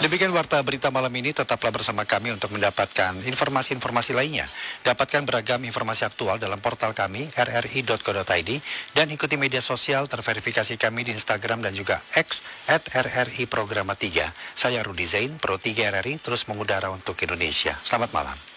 Demikian warta berita malam ini, tetaplah bersama kami untuk mendapatkan informasi-informasi lainnya. Dapatkan beragam informasi aktual dalam portal kami, rri.co.id, dan ikuti media sosial terverifikasi kami di Instagram dan juga X @RRI Programa 3. Saya Rudi Zain, Pro 3 RRI, terus mengudara untuk Indonesia. Selamat malam.